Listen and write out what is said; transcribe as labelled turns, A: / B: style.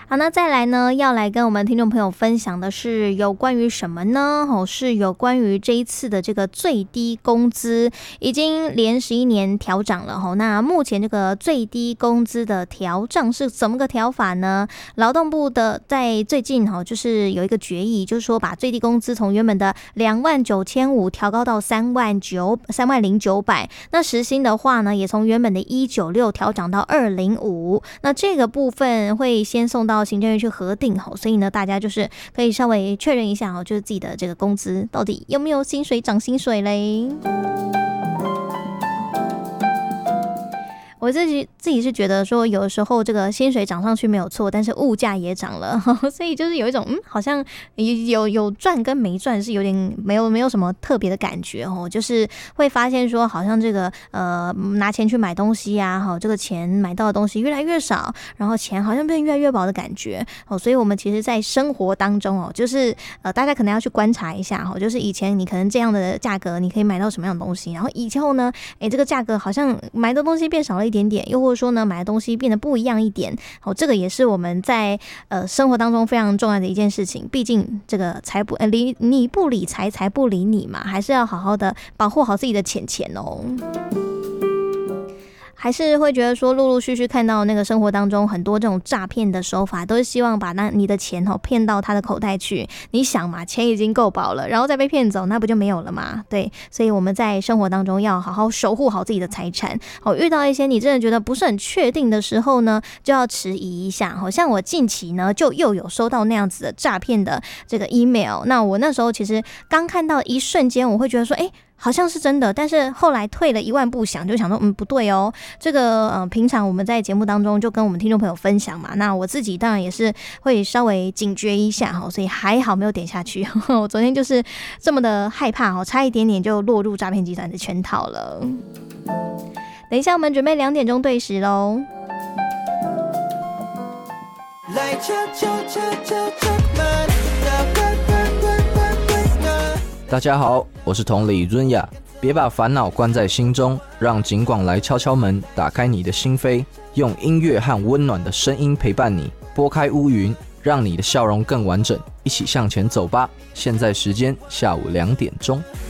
A: 好，那再来呢，要来跟我们听众朋友分享的是有关于什么呢？是有关于这一次的这个最低工资已经连11年调涨了。那目前这个最低工资的调涨是怎么个调法呢？劳动部的在最近就是有一个决议，就是说把最低工资从原本的29500调高到30900，那时薪的话呢，也从原本的196调涨到205。那这个部分会先送到行政院去核定，所以呢，大家就是可以稍微确认一下，就是自己的这个工资到底有没有薪水涨薪水嘞。我自己是觉得说，有的时候这个薪水涨上去没有错，但是物价也涨了，所以就是有一种好像有赚跟没赚是有点没有什么特别的感觉就是会发现说，好像这个拿钱去买东西啊，这个钱买到的东西越来越少，然后钱好像变越来越薄的感觉所以我们其实在生活当中就是大家可能要去观察一下就是以前你可能这样的价格你可以买到什么样的东西，然后以后呢这个价格好像买的东西变少了一点点，又或者说呢买的东西变得不一样一点这个也是我们在生活当中非常重要的一件事情。毕竟这个你不理财，财不理你嘛，还是要好好的保护好自己的钱还是会觉得说，陆陆续续看到那个生活当中很多这种诈骗的手法，都是希望把你的钱骗到他的口袋去。你想嘛，钱已经够饱了，然后再被骗走，那不就没有了吗？对，所以我们在生活当中要好好守护好自己的财产。遇到一些你真的觉得不是很确定的时候呢，就要迟疑一下。像我近期呢，就又有收到那样子的诈骗的这个 email。那我那时候其实刚看到一瞬间，我会觉得说，好像是真的，但是后来退了一万步想，就想说，不对哦，这个平常我们在节目当中就跟我们听众朋友分享嘛，那我自己当然也是会稍微警觉一下所以还好没有点下去。我昨天就是这么的害怕差一点点就落入诈骗集团的圈套了。等一下我们准备2点钟对时咯。来
B: 大家好，我是同理润雅，别把烦恼关在心中，让警广来敲敲门，打开你的心扉，用音乐和温暖的声音陪伴你，拨开乌云，让你的笑容更完整，一起向前走吧。现在时间下午2点钟。